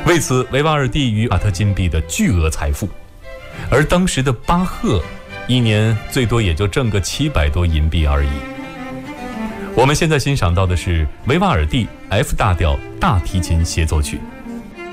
为此，维瓦尔第与马特金币的巨额财富，而当时的巴赫一年最多也就挣个700多银币而已。我们现在欣赏到的是维瓦尔第 F 大调大提琴协奏曲。